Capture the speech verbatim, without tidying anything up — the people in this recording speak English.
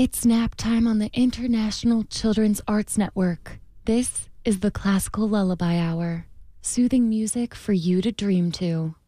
It's nap time on the International Children's Arts Network. This is the Classical Lullaby Hour. Soothing music for you to dream to.